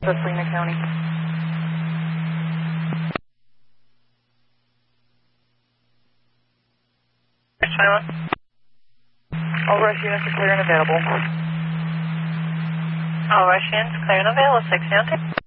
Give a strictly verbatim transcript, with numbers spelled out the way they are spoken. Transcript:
Selena County. All rush units are clear and available. All rush units clear and available, six County.